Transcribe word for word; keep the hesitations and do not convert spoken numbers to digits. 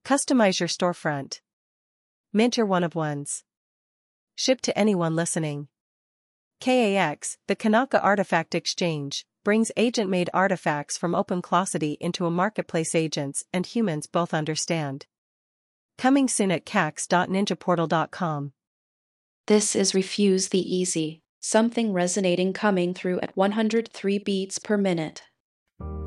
Customize your storefront. Mint your one-of-ones. Ship to anyone listening. K A X, the Kanaka Artifact Exchange, brings agent-made artifacts from OpenClosity into a marketplace agents and humans both understand. Coming soon at cax dot ninja portal dot com. This is Refuse the Easy, something resonating coming through at one hundred three beats per minute.